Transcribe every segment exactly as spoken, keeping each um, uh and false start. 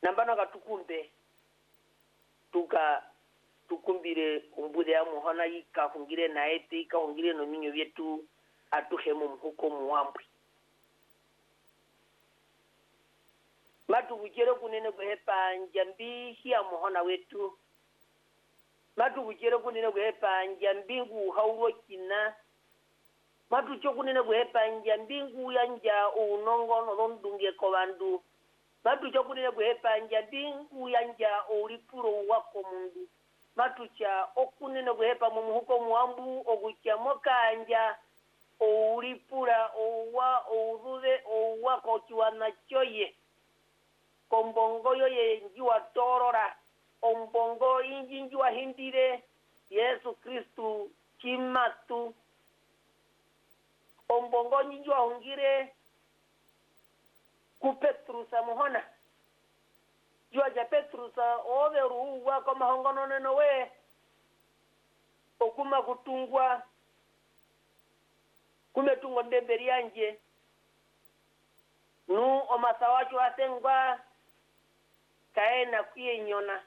nambano katukumbe tuka tukumbire umbude ya muhona yika hungire na ete yika hungire no minyo vyetu atuhemu mhuko muwambwi matu kujero kunene kuhepa njambi hiya muhona wetu matu kujero kunene kuhepa njambingu hauro kina matu cho kunene kuhepa njambingu yanja unongo nolondunge ko bandu matu cho kunene kuhepa njambingu yanja ulipuro wako mundu matu cha okunene kuhepa mumuhuko muambu okucha mokanja ulipura owa ourude owa kochiwana choye kombongo yoye njiwa torora ombongo inji njiwa hindire Yesu Kristu chimatu ombongo njiwa hungire ku Petrusa muhona jua ja Petrusa ove ruwa kama hongono neno we okuma kutungwa kumetungo ndemberi yanje nu omasawacho asengwa kaena kuye nyona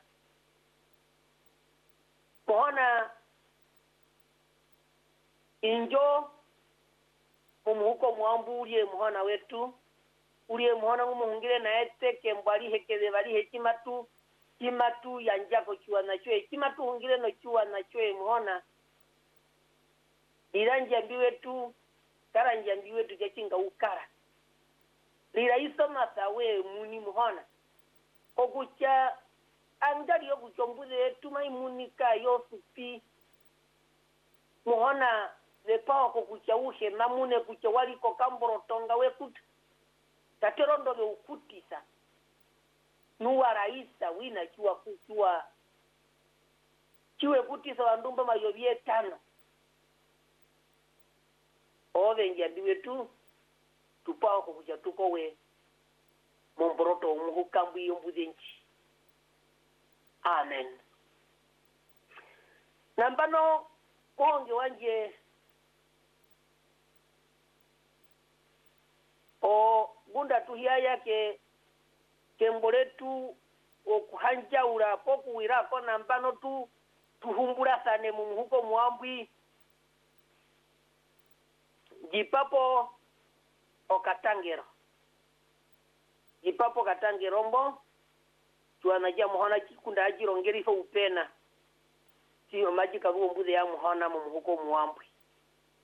muhona injo mumuhuko muambu ulie muhona wetu ulie muhona ngumuhungire na eteke mbali hekeze bali hekimatu kimatu yanjako chuwa na chwe kimatu hungire no chuwa na chwe muhona iranja mbiwetu karanja mbiwetu jachinga ukara lira isoma sawe muni muhona okucha anjali yo kuchombuze tuma imunika yo supi muhona lepa ko kucha uhe namune kucha wali ko kamboro tonga we kut taterondo be ukutisa nuwa raisa wina kiwa kuwa kiwe kutisa wandumba mayobie tano ove njambiwe tu tupao ko kucha tuko we momboroto umuhukambu yombuze nchi. Amen. Nambano konge wanje o gunda tuhia yake kemboletu okuhanjaura pokuwira ko nambano tu tuhumbura sane mumuhuko muambwi jipapo okatangero jipapo katangerombo tuanaja muhona kikunda ajirongeri ho upena siyo maji kabumbuze ya muhona mumuhuko muambwi